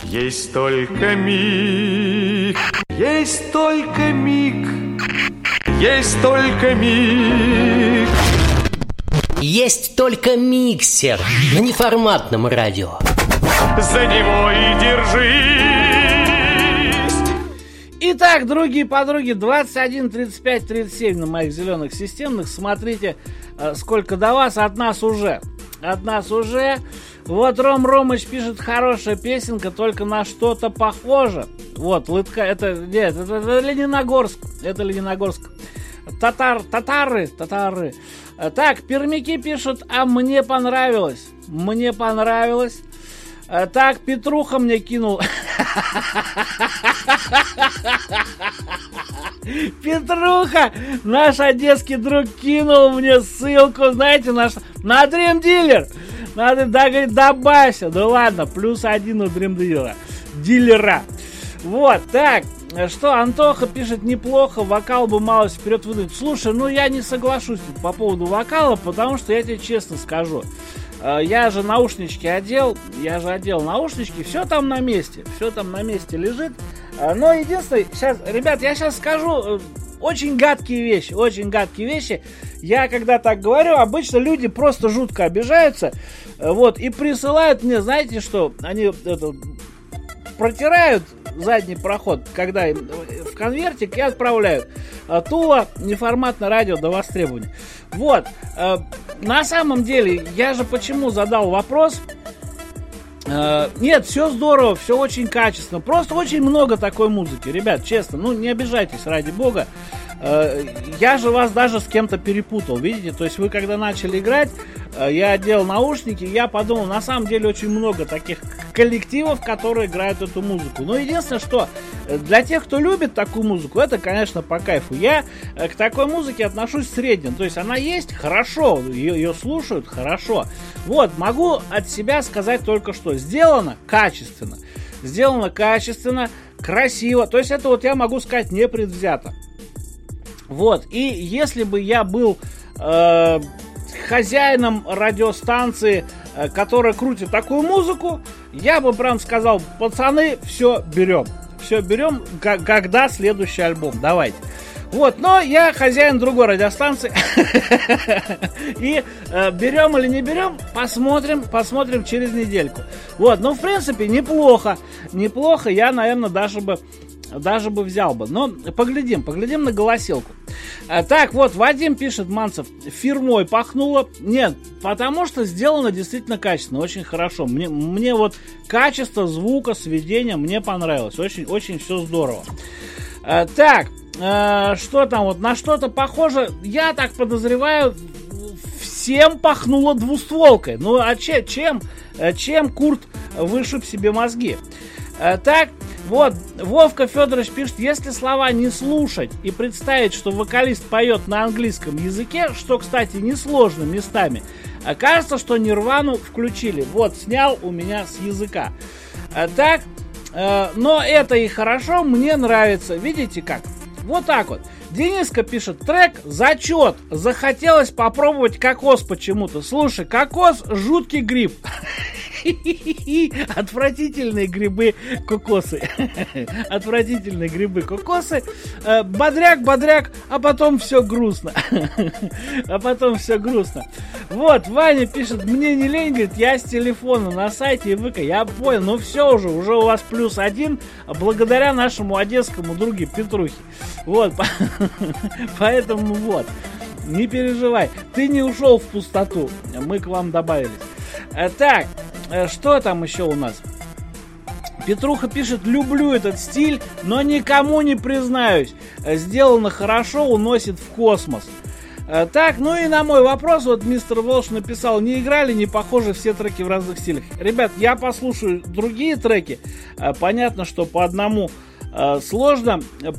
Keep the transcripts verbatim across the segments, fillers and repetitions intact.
Есть только миг, есть только миг, есть только миг. Есть только миксер на неформатном радио. За него и держись. Итак, другие подруги, двадцать один тридцать пять тридцать семь на моих зеленых системных. Смотрите, сколько до вас, от нас уже. От нас уже. Вот Ром Ромыч пишет: хорошая песенка, только на что-то похоже. Вот, Лытка, это, нет, это, это Лениногорск. Это Лениногорск. Татар, татары, татары. Так, пермяки пишут: а мне понравилось. Мне понравилось. Так, Петруха мне кинул. Петруха, наш одесский друг, кинул мне ссылку, знаете, наш, на Dream Dealer. Надо, да, говорит, добавься. Да ладно, плюс один у Dream Dealer. Дилера. Вот, так, что, Антоха пишет: неплохо, вокал бы малость вперед выдать. Слушай, ну я не соглашусь по поводу вокала, потому что я тебе честно скажу. Я же наушнички одел, я же одел наушнички, все там на месте, все там на месте лежит. Но единственное, сейчас, ребят, я сейчас скажу очень гадкие вещи, очень гадкие вещи. Я когда так говорю, обычно люди просто жутко обижаются, вот, и присылают мне, знаете что, они это, протирают задний проход, когда им в конвертик, и отправляют. Тула, неформатное радио до востребования. Вот, на самом деле, я же почему задал вопрос. Нет, все здорово, все очень качественно. Просто очень много такой музыки. Ребят, честно, ну не обижайтесь, ради бога. Я же вас даже с кем-то перепутал, видите? То есть вы когда начали играть, я одел наушники, я подумал, на самом деле очень много таких коллективов, которые играют эту музыку. Но единственное, что для тех, кто любит такую музыку, это, конечно, по кайфу. Я к такой музыке отношусь среднем. То есть она есть, хорошо, ее, ее слушают, хорошо. Вот, могу от себя сказать только что. Сделано качественно. Сделано качественно, красиво. То есть это вот я могу сказать непредвзято. Вот, и если бы я был э, хозяином радиостанции, э, которая крутит такую музыку, я бы прям сказал: пацаны, все берем. Все берем, к- когда следующий альбом, давайте. Вот, но я хозяин другой радиостанции. И э, берем или не берем, посмотрим, посмотрим через недельку. Вот, ну, в принципе, неплохо. Неплохо, я, наверное, даже бы Даже бы взял бы. Но поглядим, поглядим на голосилку. А, так, вот, Вадим пишет, Манцев: фирмой пахнуло. Нет, потому что сделано действительно качественно, очень хорошо. Мне, мне вот качество звука, сведения мне понравилось. Очень, очень все здорово. А, так, а, что там вот, на что-то похоже. Я так подозреваю, всем пахнуло двустволкой. Ну, а че, чем, чем Курт вышиб себе мозги? А, так, вот, Вовка Федорович пишет: если слова не слушать и представить, что вокалист поет на английском языке, что, кстати, несложно местами, окажется, что Нирвану включили. Вот, снял у меня с языка. А, так, э, но это и хорошо, мне нравится. Видите как? Вот так вот. Дениска пишет: трек зачет. Захотелось попробовать кокос почему-то. Слушай, кокос жуткий гриб. Отвратительные грибы кокосы. Отвратительные грибы кокосы. Бодряк, бодряк, а потом все грустно. А потом все грустно. Вот, Ваня пишет: мне не лень, говорит, я с телефона на сайте и выка. Я понял, ну все уже, уже у вас плюс один, благодаря нашему одесскому друге Петрухе. Вот, поэтому вот, не переживай, ты не ушел в пустоту, мы к вам добавились. Так, что там еще у нас? Петруха пишет: люблю этот стиль, но никому не признаюсь. Сделано хорошо, уносит в космос. Так, ну и на мой вопрос, вот мистер Волш написал: не играли, не похожи все треки в разных стилях. Ребят, я послушаю другие треки. Понятно, что по одному сложно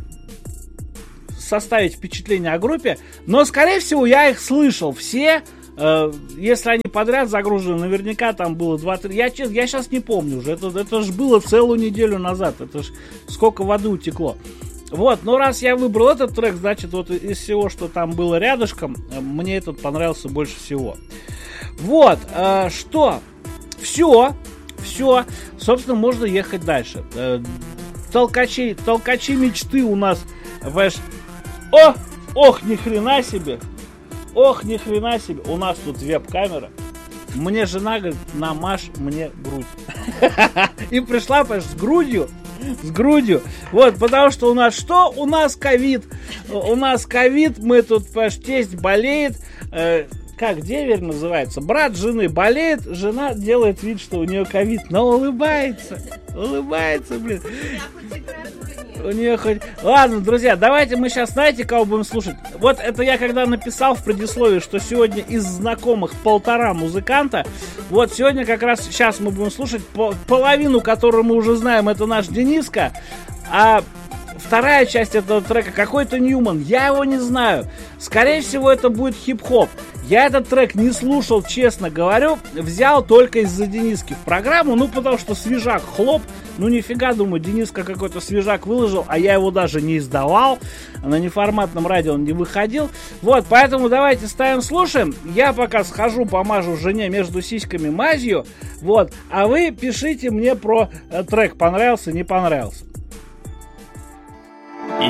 составить впечатление о группе, но, скорее всего, я их слышал все. Если они подряд загружены, наверняка там было два-три. Я, я сейчас не помню уже. Это, это же было целую неделю назад. Это ж сколько воды утекло. Вот, но раз я выбрал этот трек, значит, вот из всего, что там было рядышком, мне этот понравился больше всего. Вот, э, что? Все. Все, собственно, можно ехать дальше. Толкачи, толкачи мечты у нас, понимаешь? О, ох, ни хрена себе. Ох, ни хрена себе. У нас тут веб-камера. Мне жена говорит, намажь мне грудь. И пришла, понимаешь, с грудью. С грудью. Вот, потому что у нас что? У нас ковид. У нас ковид, мы тут, понимаешь, тесть болеет. Э, как деверь называется? Брат жены болеет, жена делает вид, что у нее ковид, но улыбается. Улыбается, блин. У нее хоть... Ладно, друзья, давайте мы сейчас, знаете, кого будем слушать? Вот это я когда написал в предисловии, что сегодня из знакомых полтора музыканта. Вот сегодня как раз сейчас мы будем слушать по- половину, которую мы уже знаем, это наш Дениска. А вторая часть этого трека какой-то Ньюман, я его не знаю. Скорее всего, это будет хип-хоп. Я этот трек не слушал, честно говорю. Взял только из-за Дениски в программу. Ну, потому что свежак, хлоп. Ну, нифига, думаю, Дениска какой-то свежак выложил, а я его даже не издавал. На неформатном радио он не выходил. Вот, поэтому давайте ставим, слушаем. Я пока схожу, помажу жене между сиськами мазью. Вот, а вы пишите мне про э, трек, понравился, не понравился. И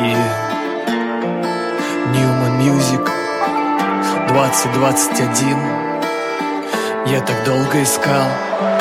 Newman Music двадцать двадцать один. Я так долго искал